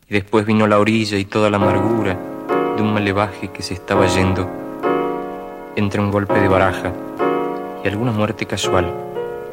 y después vino la orilla y toda la amargura de un malevaje que se estaba yendo entre un golpe de baraja y alguna muerte casual.